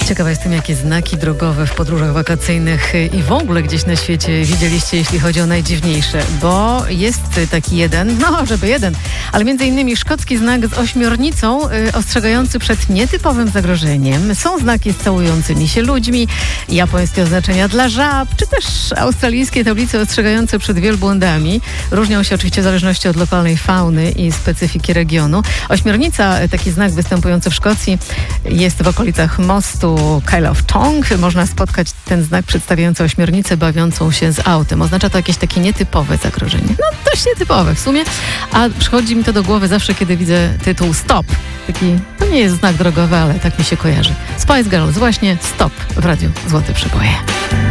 Ciekawa jestem, jakie znaki drogowe w podróżach wakacyjnych i w ogóle gdzieś na świecie widzieliście, jeśli chodzi o najdziwniejsze, bo jest taki jeden, ale między innymi szkocki znak z ośmiornicą ostrzegający przed nietypowym zagrożeniem. Są znaki z całującymi się ludźmi, japońskie oznaczenia dla żab, czy też australijskie tablice ostrzegające przed wielbłądami. Różnią się oczywiście w zależności od lokalnej fauny i specyfiki regionu. Ośmiornica, taki znak występujący w Szkocji, jest w okolicach mostu Kyle of Tongue. Można spotkać ten znak przedstawiający ośmiornicę bawiącą się z autem. Oznacza to jakieś takie nietypowe zagrożenie. No dość nietypowe w sumie, a przychodzi mi to do głowy zawsze, kiedy widzę tytuł Stop. To nie jest znak drogowy, ale tak mi się kojarzy. Spice Girls, właśnie Stop w radiu Złote Przeboje.